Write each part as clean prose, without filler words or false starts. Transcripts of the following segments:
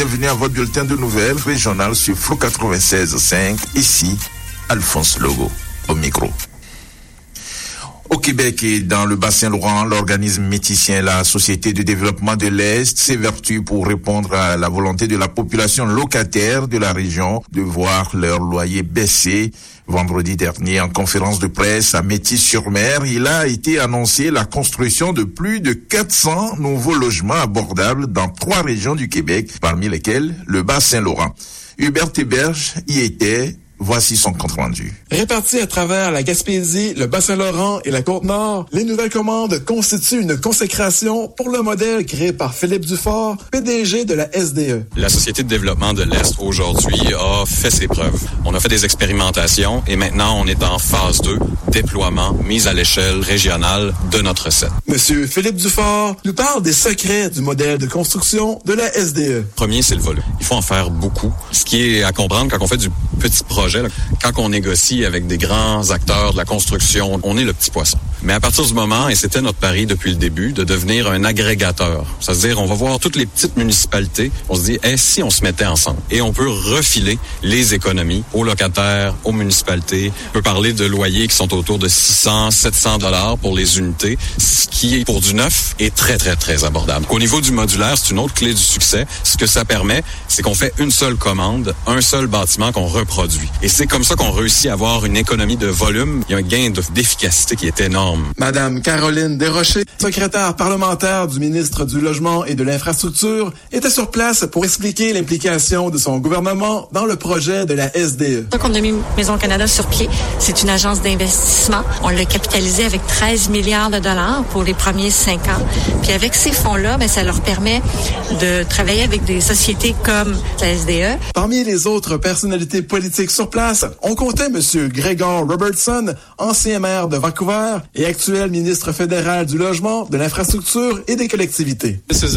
Bienvenue à votre bulletin de nouvelles régionales sur Flow 96.5. Ici, Alphonse Logo, au micro. Au Québec et dans le Bas-Saint-Laurent, l'organisme métissien La Société de développement de l'Est s'évertue pour répondre à la volonté de la population locataire de la région de voir leur loyer baisser. Vendredi dernier, en conférence de presse à Métis-sur-Mer, il a été annoncé la construction de plus de 400 nouveaux logements abordables dans 3 régions du Québec, parmi lesquelles le Bas-Saint-Laurent. Hubert Héberge y était. Voici son compte rendu. Répartis à travers la Gaspésie, le Bas-Saint-Laurent et la Côte-Nord, les nouvelles commandes constituent une consécration pour le modèle créé par Philippe Dufort, PDG de la SDE. La Société de développement de l'Est, aujourd'hui, a fait ses preuves. On a fait des expérimentations et maintenant, on est en phase 2, déploiement, mise à l'échelle régionale de notre set. Monsieur Philippe Dufort nous parle des secrets du modèle de construction de la SDE. Premier, c'est le volume. Il faut en faire beaucoup. Ce qui est à comprendre quand on fait du petit projet, quand on négocie avec des grands acteurs de la construction, on est le petit poisson. Mais à partir du moment, et c'était notre pari depuis le début, de devenir un agrégateur. C'est-à-dire, on va voir toutes les petites municipalités, on se dit, si on se mettait ensemble? Et on peut refiler les économies aux locataires, aux municipalités. On peut parler de loyers qui sont autour de 600, 700 $ pour les unités, ce qui est pour du neuf est très, très, très abordable. Au niveau du modulaire, c'est une autre clé du succès. Ce que ça permet, c'est qu'on fait une seule commande, un seul bâtiment qu'on reproduit. Et c'est comme ça qu'on réussit à avoir une économie de volume. Il y a un gain d'efficacité qui est énorme. Madame Caroline Desrochers, secrétaire parlementaire du ministre du Logement et de l'Infrastructure, était sur place pour expliquer l'implication de son gouvernement dans le projet de la SDE. Donc, on a mis Maison Canada sur pied. C'est une agence d'investissement. On l'a capitalisé avec 13 milliards de dollars pour les premiers 5 ans. Puis avec ces fonds-là, ça leur permet de travailler avec des sociétés comme la SDE. Parmi les autres personnalités politiques sur place, on comptait M. Gregor Robertson, ancien maire de Vancouver et actuel ministre fédéral du Logement, de l'Infrastructure et des collectivités.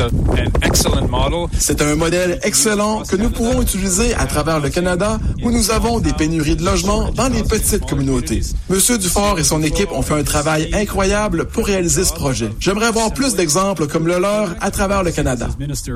C'est un modèle excellent que nous pouvons utiliser à travers le Canada où nous avons des pénuries de logements dans les petites communautés. M. Dufort et son équipe ont fait un travail incroyable pour réaliser ce projet. J'aimerais voir plus d'exemples comme le leur à travers le Canada.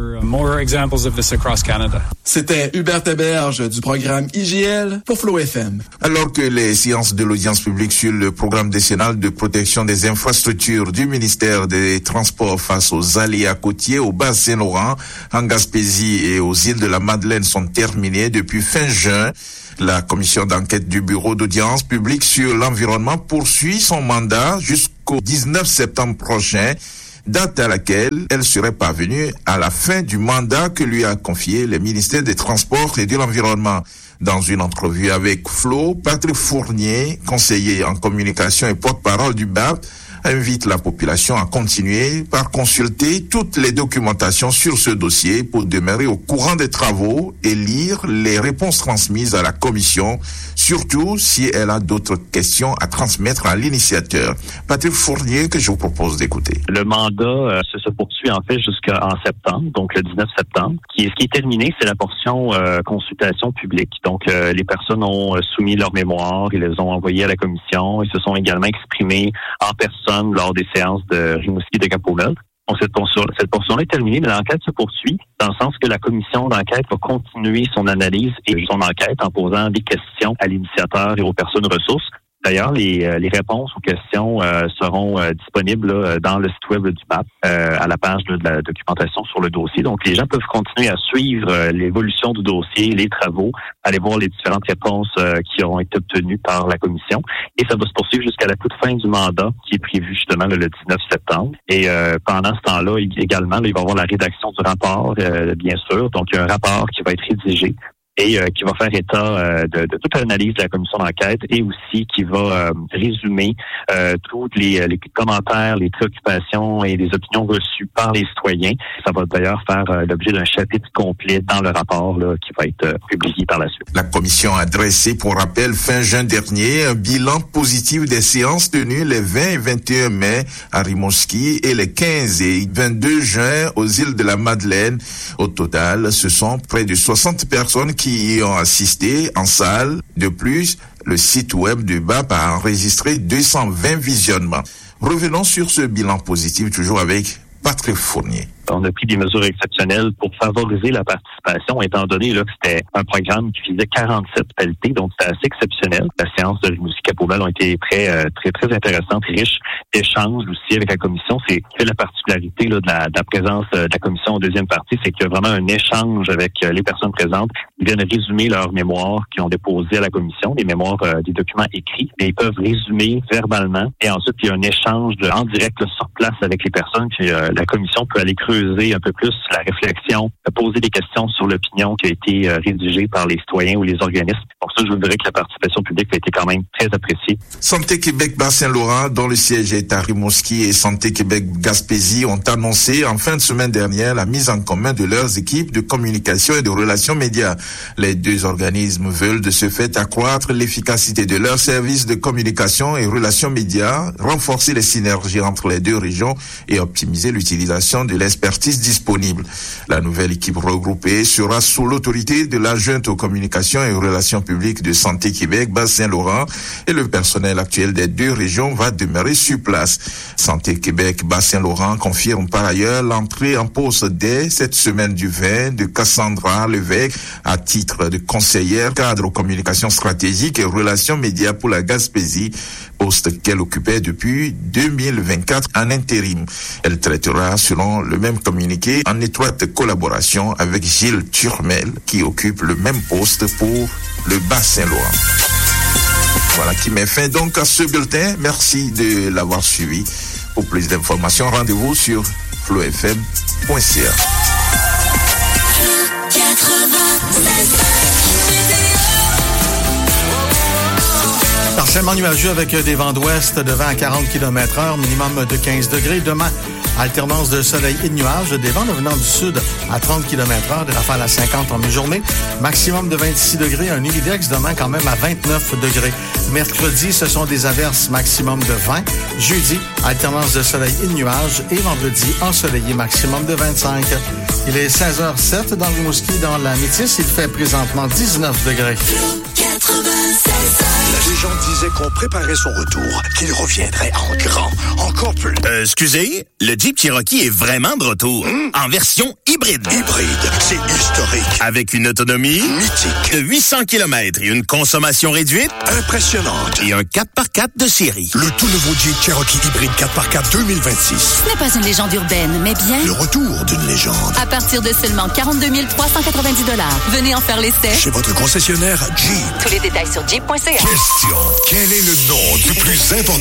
C'était Hubert Héberge du programme IGL pour Flow FM. Alors que les séances de l'audience publique sur le programme décennal de protection des infrastructures du ministère des Transports face aux aléas côtiers au Bas-Saint-Laurent, en Gaspésie et aux îles de la Madeleine sont terminées depuis fin juin, la commission d'enquête du bureau d'audience publique sur l'environnement poursuit son mandat jusqu'au 19 septembre prochain, date à laquelle elle serait parvenue à la fin du mandat que lui a confié le ministère des Transports et de l'Environnement. Dans une entrevue avec Flo, Patrick Fournier, conseiller en communication et porte-parole du BAP, invite la population à continuer par consulter toutes les documentations sur ce dossier pour demeurer au courant des travaux et lire les réponses transmises à la commission, surtout si elle a d'autres questions à transmettre à l'initiateur. Patrick Fournier, que je vous propose d'écouter. Le mandat se poursuit en fait jusqu'en septembre, donc le 19 septembre. Ce qui est terminé, c'est la portion consultation publique. Donc les personnes ont soumis leur mémoire, ils les ont envoyées à la commission, ils se sont également exprimés en personne lors des séances de Rimouski et de Cap-Roussel. Donc, cette portion-là est terminée, mais l'enquête se poursuit, dans le sens que la commission d'enquête va continuer son analyse et son enquête en posant des questions à l'initiateur et aux personnes ressources. D'ailleurs, les réponses aux questions seront disponibles là, dans le site web du BAP, à la page de la documentation sur le dossier. Donc, les gens peuvent continuer à suivre l'évolution du dossier, les travaux, aller voir les différentes réponses qui auront été obtenues par la commission. Et ça va se poursuivre jusqu'à la toute fin du mandat, qui est prévu justement le 19 septembre. Et pendant ce temps-là, également, là, il va y avoir la rédaction du rapport, bien sûr. Donc, il y a un rapport qui va être rédigé et qui va faire état de toute l'analyse de la commission d'enquête et aussi qui va résumer tous les commentaires, les préoccupations et les opinions reçues par les citoyens. Ça va d'ailleurs faire l'objet d'un chapitre complet dans le rapport là, qui va être publié par la suite. La commission a dressé, pour rappel, fin juin dernier, un bilan positif des séances tenues les 20 et 21 mai à Rimouski et les 15 et 22 juin aux îles de la Madeleine. Au total, ce sont près de 60 personnes qui y ont assisté en salle. De plus, le site web du BAP a enregistré 220 visionnements. Revenons sur ce bilan positif, toujours avec Patrick Fournier. On a pris des mesures exceptionnelles pour favoriser la participation, étant donné là, que c'était un programme qui visait 47 qualités, donc c'était assez exceptionnel. La séance de Rimouski-Cap-Beauval ont été très intéressantes, riches d'échanges aussi avec la commission. C'est la particularité là, de la présence de la commission en deuxième partie, c'est qu'il y a vraiment un échange avec les personnes présentes. Ils viennent résumer leurs mémoires qu'ils ont déposées à la commission, des mémoires, des documents écrits, mais ils peuvent résumer verbalement. Et ensuite, il y a un échange en direct là, sur place avec les personnes. Puis la commission peut aller creuser un peu plus la réflexion, poser des questions sur l'opinion qui a été rédigée par les citoyens ou les organismes. Pour ça, je vous dirais que la participation publique a été quand même très appréciée. Santé Québec Bas-Saint-Laurent, dont le siège est à Rimouski, et Santé Québec Gaspésie ont annoncé en fin de semaine dernière la mise en commun de leurs équipes de communication et de relations médias. Les deux organismes veulent de ce fait accroître l'efficacité de leurs services de communication et relations médias, renforcer les synergies entre les deux régions et optimiser l'utilisation de l'expertise disponible. La nouvelle équipe regroupée sera sous l'autorité de l'adjointe aux communications et aux relations publiques de Santé Québec Bas-Saint-Laurent et le personnel actuel des deux régions va demeurer sur place. Santé Québec Bas-Saint-Laurent confirme par ailleurs l'entrée en poste dès cette semaine du 20 de Cassandra Levesque à titre de conseillère cadre aux communications stratégiques et relations médias pour la Gaspésie, poste qu'elle occupait depuis 2024 en intérim. Elle traitera, selon le même communiqué, en étroite collaboration avec Gilles Turmel, qui occupe le même poste pour le Bas-Saint-Laurent. Voilà qui met fin donc à ce bulletin. Merci de l'avoir suivi. Pour plus d'informations, rendez-vous sur flowfm.ca. Partiellement nuageux avec des vents d'ouest de 20 à 40 km/h, minimum de 15 degrés. Demain, alternance de soleil et de nuages, des vents venant du sud à 30 km/h, des rafales à 50 en mi-journée. Maximum de 26 degrés, un humidex demain quand même à 29 degrés. Mercredi, ce sont des averses, maximum de 20. Jeudi, alternance de soleil et de nuages. Et vendredi, ensoleillé, maximum de 25. Il est 16h07 dans le Rimouski, dans la Métis. Il fait présentement 19 degrés. La légende disait qu'on préparait son retour, qu'il reviendrait en grand, encore plus. Excusez, le Jeep Cherokee est vraiment de retour, en version hybride. Hybride, c'est historique. Avec une autonomie mythique de 800 km et une consommation réduite impressionnante. Et un 4x4 de série. Le tout nouveau Jeep Cherokee hybride 4x4 2026. Ce n'est pas une légende urbaine, mais bien le retour d'une légende. À partir de seulement 42 390 $. Venez en faire l'essai chez votre concessionnaire Jeep. Tous les détails sur jeep.ca. Question. Quel est le nom du plus important